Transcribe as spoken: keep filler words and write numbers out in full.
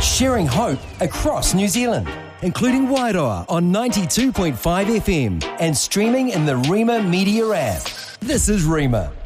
sharing hope across New Zealand, including Wairoa on ninety-two point five F M and streaming in the Rima Media app. This is Rima.